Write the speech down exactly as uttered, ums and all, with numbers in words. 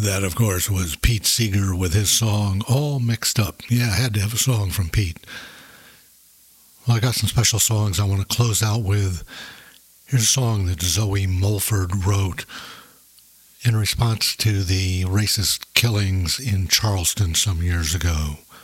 That, of course, was Pete Seeger with his song All Mixed Up. Yeah, I had to have a song from Pete. Well, I got some special songs I want to close out with. Here's a song that Zoe Mulford wrote in response to the racist killings in Charleston some years ago.